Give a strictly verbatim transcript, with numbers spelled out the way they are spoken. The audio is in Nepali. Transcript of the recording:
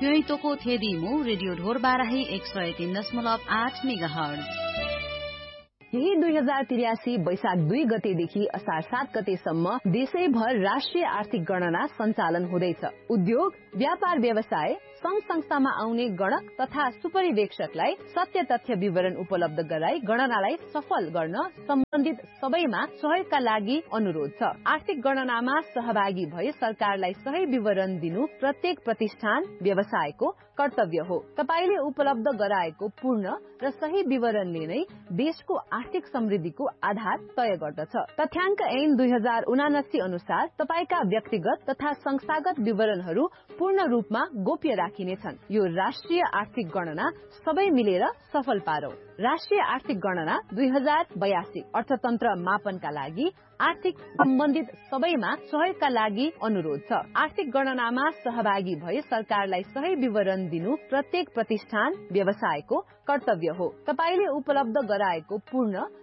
प्योइतोको थेदिमु रेडियो ढोरबाराही एक सय तीन दशमलव आठ मेगाहर्ज। यही दुई हजार त्रियासी वैशाख दुई गतेदेखि असार सात गतेसम्म देशैभर राष्ट्रिय आर्थिक गणना सञ्चालन हुँदैछ। उद्योग, व्यापार व्यवसाय, संघ संस्थामा आउने गणक तथा सुपरिवेक्षकलाई सत्य तथ्य विवरण उपलब्ध गराई गणनालाई सफल गर्न सम्बन्धित सबैमा सहयोगका लागि अनुरोध छ। आर्थिक गणनामा सहभागी भई सरकारलाई सही विवरण दिनु प्रत्येक प्रतिष्ठान व्यवसायको कर्तव्य हो। तपाईले उपलब्ध गराएको पूर्ण र सही विवरणले नै देशको आर्थिक समृद्धिको आधार तय गर्दछ। तथ्याङ्क ऐन दुई हजार उनासी अनुसार तपाईका व्यक्तिगत तथा संस्थागत विवरणहरू पूर्ण रूपमा गोप्य राखिनेछन्। यो राष्ट्रिय आर्थिक गणना सबै मिलेर सफल पारौ। राष्ट्रिय आर्थिक गणना दुई हजार बयासी अर्थतन्त्र मापनका लागि आर्थिक सम्बन्धित सबैमा सहयोगका लागि अनुरोध छ। आर्थिक गणनामा सहभागी भई सरकारलाई सही विवरण दिनु प्रत्येक प्रतिष्ठान व्यवसायको कर्तव्य हो। तपाईले उपलब्ध गराएको पूर्ण